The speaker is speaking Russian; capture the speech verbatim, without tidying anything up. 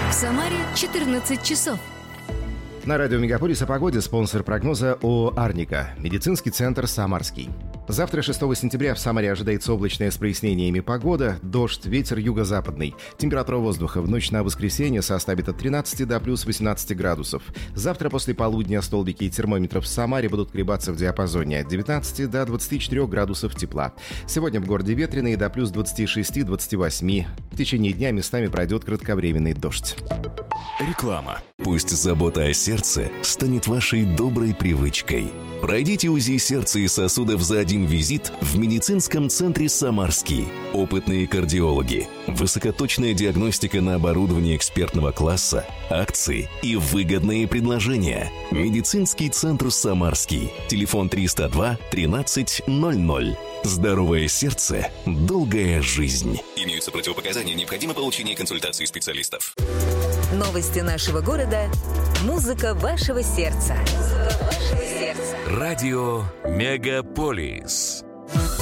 В Самаре четырнадцать часов. На радио «Мегаполис» о погоде спонсор прогноза ООО «Арника». Медицинский центр «Самарский». Завтра, шестого сентября, в Самаре ожидается облачная с прояснениями погода, дождь, ветер юго-западный. Температура воздуха в ночь на воскресенье составит от тринадцати до плюс восемнадцати градусов. Завтра после полудня столбики термометров в Самаре будут колебаться в диапазоне от девятнадцати до двадцати четырёх градусов тепла. Сегодня в городе ветреный до плюс двадцати шести — двадцати восьми. В течение дня местами пройдет кратковременный дождь. Реклама. Пусть забота о сердце станет вашей доброй привычкой. Пройдите УЗИ сердца и сосудов за один визит в медицинском центре «Самарский». Опытные кардиологи, высокоточная диагностика на оборудовании экспертного класса, акции и выгодные предложения. Медицинский центр «Самарский». Телефон триста два тринадцать ноль ноль. Здоровое сердце, долгая жизнь. Имеются противопоказания, необходимо получение консультации специалистов. Новости нашего города. Музыка вашего сердца. Музыка вашего сердца. Радио «Мегаполис».